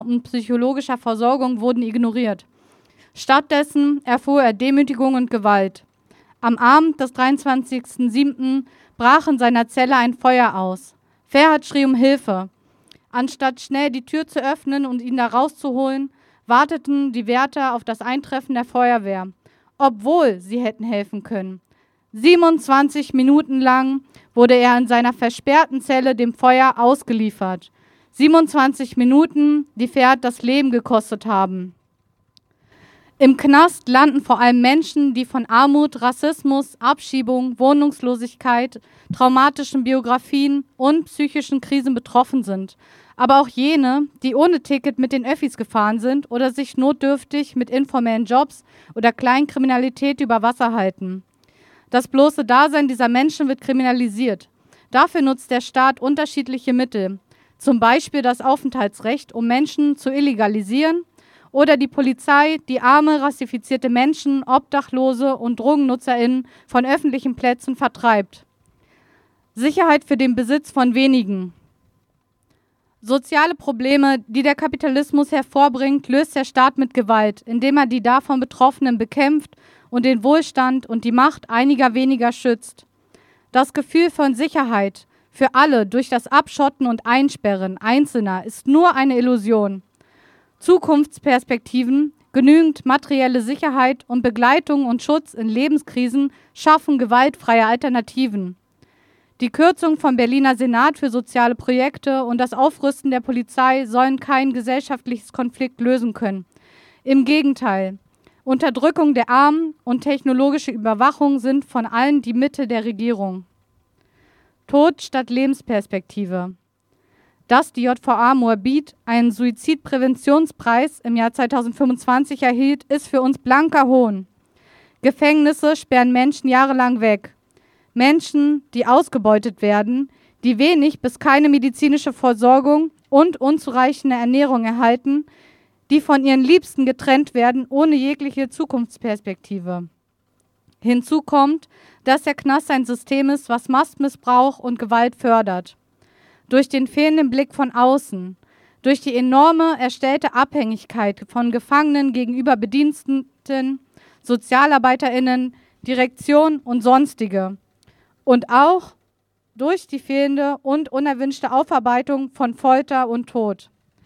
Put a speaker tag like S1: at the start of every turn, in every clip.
S1: und psychologischer Versorgung wurden ignoriert. Stattdessen erfuhr er Demütigung und Gewalt. Am Abend des 23.07. brach in seiner Zelle ein Feuer aus. Ferhat schrie um Hilfe. Anstatt schnell die Tür zu öffnen und ihn da rauszuholen, warteten die Wärter auf das Eintreffen der Feuerwehr, obwohl sie hätten helfen können. 27 Minuten lang wurde er in seiner versperrten Zelle dem Feuer ausgeliefert. 27 Minuten, die Ferhat das Leben gekostet haben. Im Knast landen vor allem Menschen, die von Armut, Rassismus, Abschiebung, Wohnungslosigkeit, traumatischen Biografien und psychischen Krisen betroffen sind. Aber auch jene, die ohne Ticket mit den Öffis gefahren sind oder sich notdürftig mit informellen Jobs oder Kleinkriminalität über Wasser halten. Das bloße Dasein dieser Menschen wird kriminalisiert. Dafür nutzt der Staat unterschiedliche Mittel, zum Beispiel das Aufenthaltsrecht, um Menschen zu illegalisieren, oder die Polizei, die arme, rassifizierte Menschen, Obdachlose und DrogennutzerInnen von öffentlichen Plätzen vertreibt. Sicherheit für den Besitz von wenigen. Soziale Probleme, die der Kapitalismus hervorbringt, löst der Staat mit Gewalt, indem er die davon Betroffenen bekämpft und den Wohlstand und die Macht einiger weniger schützt. Das Gefühl von Sicherheit für alle durch das Abschotten und Einsperren Einzelner ist nur eine Illusion. Zukunftsperspektiven, genügend materielle Sicherheit und Begleitung und Schutz in Lebenskrisen schaffen gewaltfreie Alternativen. Die Kürzung vom Berliner Senat für soziale Projekte und das Aufrüsten der Polizei sollen kein gesellschaftliches Konflikt lösen können. Im Gegenteil, Unterdrückung der Armen und technologische Überwachung sind von allen die Mitte der Regierung. Tod statt Lebensperspektive. Dass die JVA Moabit einen Suizidpräventionspreis im Jahr 2025 erhielt, ist für uns blanker Hohn. Gefängnisse sperren Menschen jahrelang weg. Menschen, die ausgebeutet werden, die wenig bis keine medizinische Versorgung und unzureichende Ernährung erhalten, die von ihren Liebsten getrennt werden, ohne jegliche Zukunftsperspektive. Hinzu kommt, dass der Knast ein System ist, was Machtmissbrauch und Gewalt fördert. Durch den fehlenden Blick von außen, durch die enorme erstellte Abhängigkeit von Gefangenen gegenüber Bediensteten, SozialarbeiterInnen, Direktion und Sonstige. Und auch durch die fehlende und unerwünschte Aufarbeitung von Folter und Tod.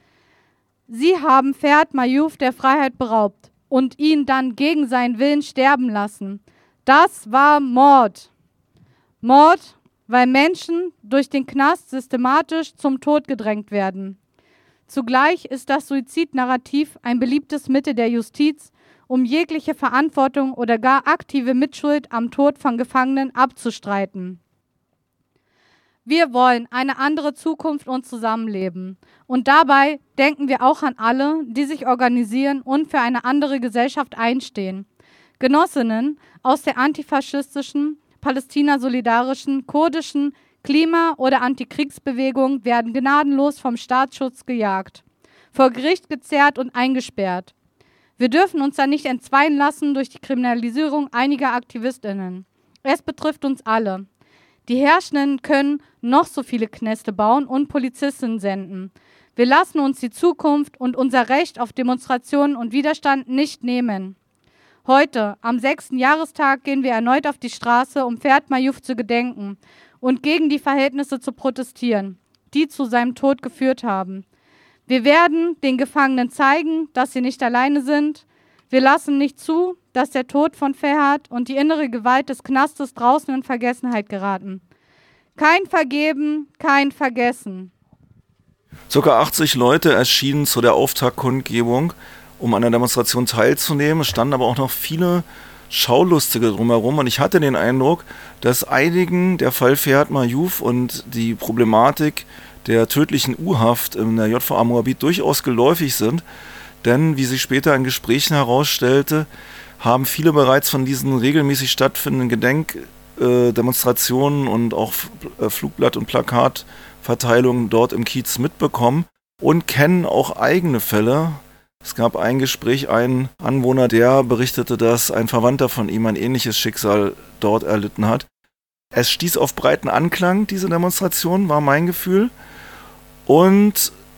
S1: Sie haben Ferhat Mayouf der Freiheit beraubt und ihn dann gegen seinen Willen sterben lassen. Das war Mord. Mord, weil Menschen durch den Knast systematisch zum Tod gedrängt werden. Zugleich ist das Suizidnarrativ ein beliebtes Mittel der Justiz, um jegliche Verantwortung oder gar aktive Mitschuld am Tod von Gefangenen abzustreiten. Wir wollen eine andere Zukunft und Zusammenleben. Und dabei denken wir auch an alle, die sich organisieren und für eine andere Gesellschaft einstehen. Genossinnen aus der antifaschistischen, palästina-solidarischen, kurdischen, Klima- oder Antikriegsbewegung werden gnadenlos vom Staatsschutz gejagt, vor Gericht gezerrt und eingesperrt. Wir dürfen uns da nicht entzweien lassen durch die Kriminalisierung einiger AktivistInnen. Es betrifft uns alle. Die Herrschenden können noch so viele Knäste bauen und Polizisten senden. Wir lassen uns die Zukunft und unser Recht auf Demonstrationen und Widerstand nicht nehmen. Heute, am 6. Jahrestag, gehen wir erneut auf die Straße, um Ferhat Mayouf zu gedenken und gegen die Verhältnisse zu protestieren, die zu seinem Tod geführt haben. Wir werden den Gefangenen zeigen, dass sie nicht alleine sind. Wir lassen nicht zu, dass der Tod von Ferhat und die innere Gewalt des Knastes draußen in Vergessenheit geraten. Kein Vergeben, kein Vergessen.
S2: Circa 80 Leute erschienen zu der Auftaktkundgebung, um an der Demonstration teilzunehmen. Es standen aber auch noch viele Schaulustige drumherum und ich hatte den Eindruck, dass einigen der Fall Ferhat Mayouf und die Problematik der tödlichen U-Haft in der JVA Moabit durchaus geläufig sind, denn wie sich später in Gesprächen herausstellte, haben viele bereits von diesen regelmäßig stattfindenden Gedenkdemonstrationen und auch Flugblatt- und Plakatverteilungen dort im Kiez mitbekommen und kennen auch eigene Fälle. Es gab ein Gespräch, ein Anwohner, der berichtete, dass ein Verwandter von ihm ein ähnliches Schicksal dort erlitten hat. Es stieß auf breiten Anklang, diese Demonstration, war mein Gefühl. Und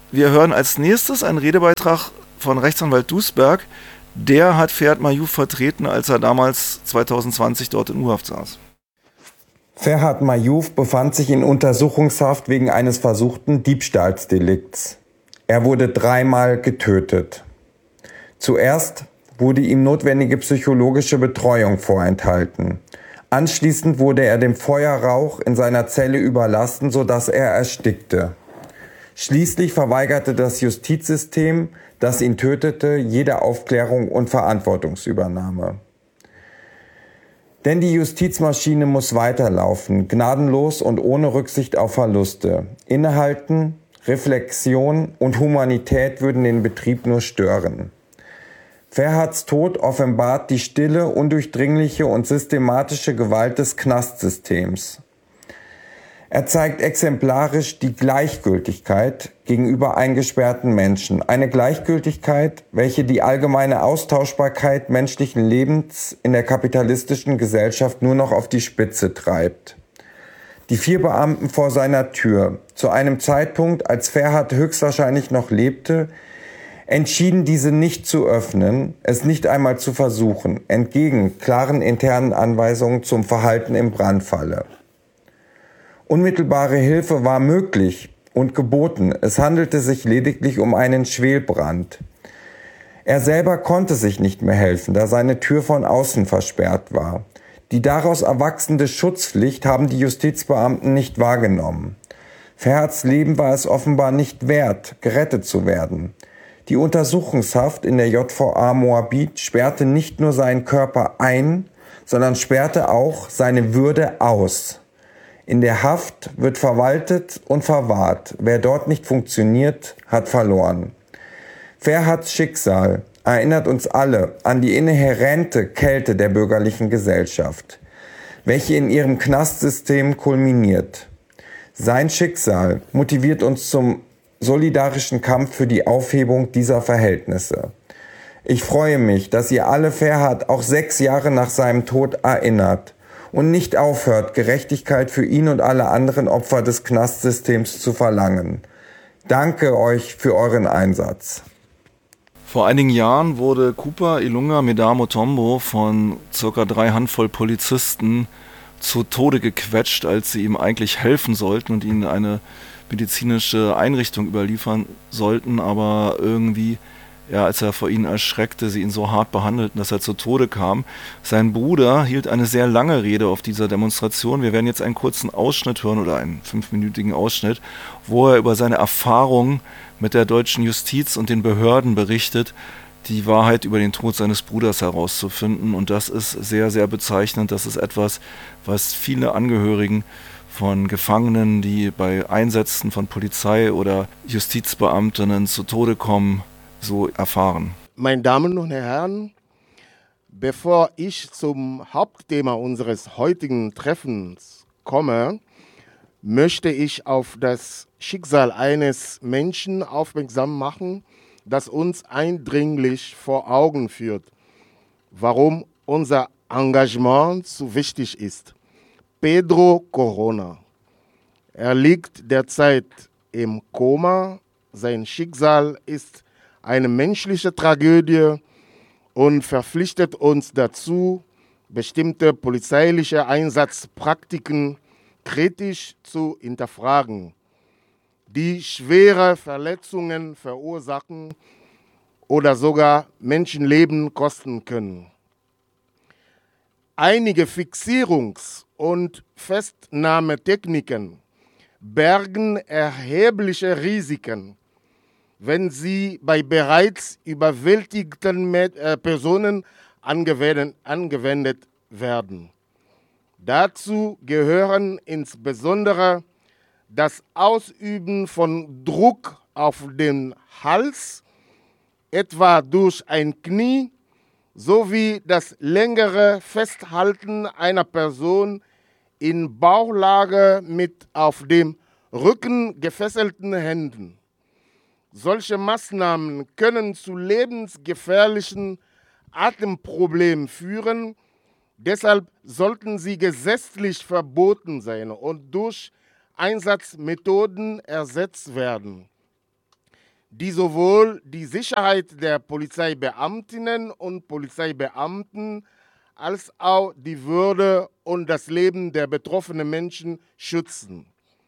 S2: Wir hören als nächstes einen Redebeitrag von Rechtsanwalt Dusberg. Der hat Ferhat Mayouf vertreten, als er damals 2020 dort in U-Haft saß.
S3: Ferhat Mayouf befand sich in Untersuchungshaft wegen eines versuchten Diebstahlsdelikts. Er wurde 3-mal getötet. Zuerst wurde ihm notwendige psychologische Betreuung vorenthalten. Anschließend wurde er dem Feuerrauch in seiner Zelle überlassen, sodass er erstickte. Schließlich verweigerte das Justizsystem, das ihn tötete, jede Aufklärung und Verantwortungsübernahme. Denn die Justizmaschine muss weiterlaufen, gnadenlos und ohne Rücksicht auf Verluste. Innehalten, Reflexion und Humanität würden den Betrieb nur stören. Ferhats Tod offenbart die stille, undurchdringliche und systematische Gewalt des Knastsystems. Er zeigt exemplarisch die Gleichgültigkeit gegenüber eingesperrten Menschen. Eine Gleichgültigkeit, welche die allgemeine Austauschbarkeit menschlichen Lebens in der kapitalistischen Gesellschaft nur noch auf die Spitze treibt. Die 4 Beamten vor seiner Tür, zu einem Zeitpunkt, als Ferhat höchstwahrscheinlich noch lebte, entschieden diese nicht zu öffnen, es nicht einmal zu versuchen, entgegen klaren internen Anweisungen zum Verhalten im Brandfalle. Unmittelbare Hilfe war möglich und geboten. Es handelte sich lediglich um einen Schwelbrand. Er selber konnte sich nicht mehr helfen, da seine Tür von außen versperrt war. Die daraus erwachsende Schutzpflicht haben die Justizbeamten nicht wahrgenommen. Ferhats Leben war es offenbar nicht wert, gerettet zu werden. Die Untersuchungshaft in der JVA Moabit sperrte nicht nur seinen Körper ein, sondern sperrte auch seine Würde aus. In der Haft wird verwaltet und verwahrt. Wer dort nicht funktioniert, hat verloren. Ferhats Schicksal erinnert uns alle an die inhärente Kälte der bürgerlichen Gesellschaft, welche in ihrem Knastsystem kulminiert. Sein Schicksal motiviert uns zum solidarischen Kampf für die Aufhebung dieser Verhältnisse. Ich freue mich, dass ihr alle Ferhat auch 6 Jahre nach seinem Tod erinnert und nicht aufhört, Gerechtigkeit für ihn und alle anderen Opfer des Knastsystems zu verlangen. Danke euch für euren Einsatz.
S2: Vor einigen Jahren wurde Cooper Ilunga Medamo Tombo von ca. 3 Handvoll Polizisten zu Tode gequetscht, als sie ihm eigentlich helfen sollten und ihn in eine medizinische Einrichtung überliefern sollten, aber irgendwie, ja, als er vor ihnen erschreckte, sie ihn so hart behandelten, dass er zu Tode kam. Sein Bruder hielt eine sehr lange Rede auf dieser Demonstration. Wir werden jetzt einen kurzen Ausschnitt hören oder einen 5-minütigen Ausschnitt, wo er über seine Erfahrungen mit der deutschen Justiz und den Behörden berichtet, die Wahrheit über den Tod seines Bruders herauszufinden. Und das ist sehr, sehr bezeichnend. Das ist etwas, was viele Angehörigen von Gefangenen, die bei Einsätzen von Polizei oder Justizbeamtinnen zu Tode kommen, so erfahren.
S4: Meine Damen und Herren, bevor ich zum Hauptthema unseres heutigen Treffens komme, möchte ich auf das Schicksal eines Menschen aufmerksam machen, das uns eindringlich vor Augen führt, warum unser Engagement so wichtig ist. Pedro Corona. Er liegt derzeit im Koma. Sein Schicksal ist eine menschliche Tragödie und verpflichtet uns dazu, bestimmte polizeiliche Einsatzpraktiken kritisch zu hinterfragen, die schwere Verletzungen verursachen oder sogar Menschenleben kosten können. Einige Fixierungs- und Festnahmetechniken bergen erhebliche Risiken, wenn sie bei bereits überwältigten Personen angewendet werden. Dazu gehören insbesondere das Ausüben von Druck auf den Hals, etwa durch ein Knie, sowie das längere Festhalten einer Person in Bauchlage mit auf dem Rücken gefesselten Händen. Solche Maßnahmen können zu lebensgefährlichen Atemproblemen führen. Deshalb sollten sie gesetzlich verboten sein und durch Einsatzmethoden ersetzt werden. die sowohl die Sicherheit der Polizeibeamtinnen und Polizeibeamten als auch die Würde und das Leben der betroffenen Menschen schützen.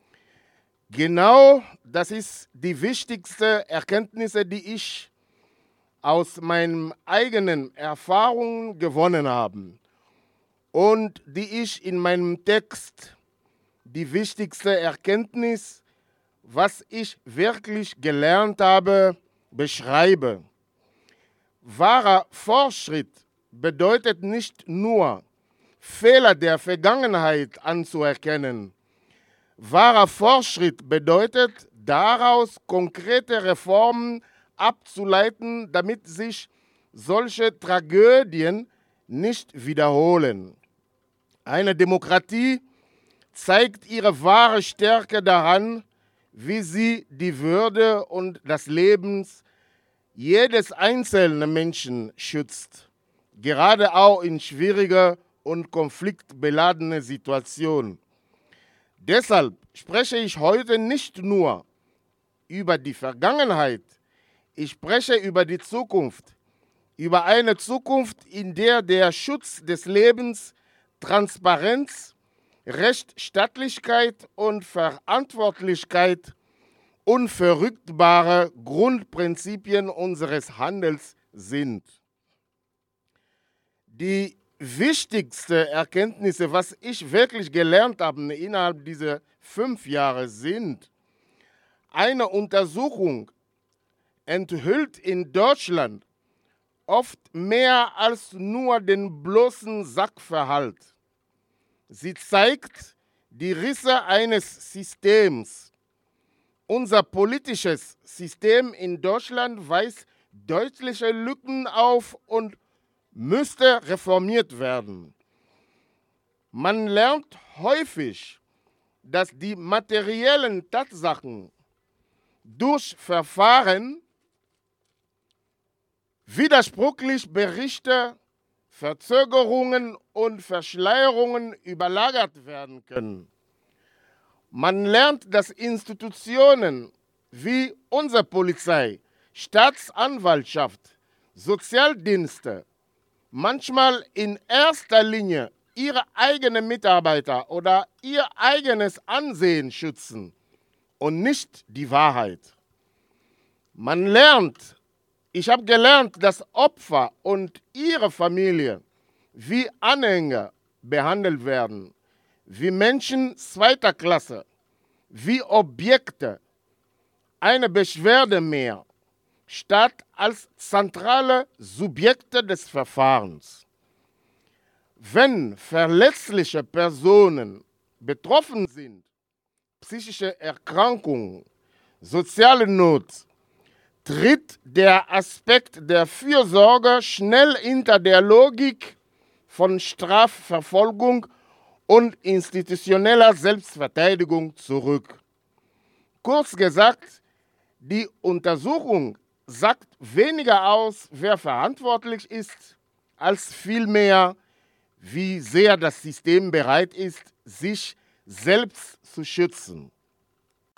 S4: Genau das ist die wichtigste Erkenntnis, die ich aus meinen eigenen Erfahrungen gewonnen habe und die ich in meinem Text die wichtigste Erkenntnis, was ich wirklich gelernt habe, beschreibe. Wahrer Fortschritt bedeutet nicht nur, Fehler der Vergangenheit anzuerkennen. Wahrer Fortschritt bedeutet, daraus konkrete Reformen abzuleiten, damit sich solche Tragödien nicht wiederholen. Eine Demokratie zeigt ihre wahre Stärke daran, wie sie die Würde und das Leben jedes einzelnen Menschen schützt, gerade auch in schwieriger und konfliktbeladenen Situationen. Deshalb spreche ich heute nicht nur über die Vergangenheit, ich spreche über die Zukunft, über eine Zukunft, in der der Schutz des Lebens, Transparenz, Rechtsstaatlichkeit und Verantwortlichkeit unverrückbare Grundprinzipien unseres Handels sind. Die wichtigste Erkenntnisse, was ich wirklich gelernt habe innerhalb dieser 5 Jahre, sind: Eine Untersuchung enthüllt in Deutschland oft mehr als nur den bloßen Sachverhalt. Sie zeigt die Risse eines Systems. Unser politisches System in Deutschland weist deutliche Lücken auf und müsste reformiert werden. Man lernt häufig, dass die materiellen Tatsachen durch Verfahren, widersprüchlich Berichte, Verzögerungen und Verschleierungen überlagert werden können. Man lernt, dass Institutionen wie unsere Polizei, Staatsanwaltschaft, Sozialdienste manchmal in erster Linie ihre eigenen Mitarbeiter oder ihr eigenes Ansehen schützen und nicht die Wahrheit. Man lernt, ich habe gelernt, dass Opfer und ihre Familie wie Anhänger behandelt werden, wie Menschen zweiter Klasse, wie Objekte, eine Beschwerde mehr, statt als zentrale Subjekte des Verfahrens. Wenn verletzliche Personen betroffen sind, psychische Erkrankungen, soziale Not, tritt der Aspekt der Fürsorge schnell hinter der Logik von Strafverfolgung und institutioneller Selbstverteidigung zurück. Kurz gesagt, die Untersuchung sagt weniger aus, wer verantwortlich ist, als vielmehr, wie sehr das System bereit ist, sich selbst zu schützen.